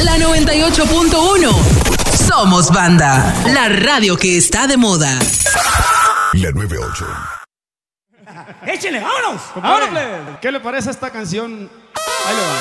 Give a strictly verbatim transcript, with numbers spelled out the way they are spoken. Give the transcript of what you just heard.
La noventa y ocho punto uno. Somos Banda, la radio que está de moda. La noventa y ocho. ¡Échale, vámonos! Compadre, ¿qué le parece esta canción? Ahí le va.